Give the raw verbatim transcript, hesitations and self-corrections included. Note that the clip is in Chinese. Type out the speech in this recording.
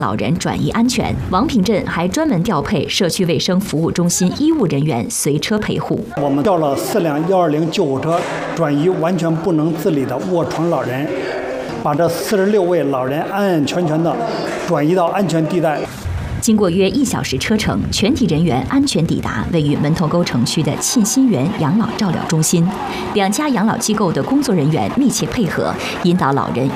老人转移安全。王平镇还专门调配社区卫生服务中心医务人员随车陪护。 我们调了四辆幺二零救护车，转移完全不能自理的卧床老人，把这四十六位老人安安全全的转移到安全地带。 经过约一小时车程，全体人员安全抵达位于门头沟城区的沁心园养老照料中心。两家养老机构的工作人员密切配合，引导老人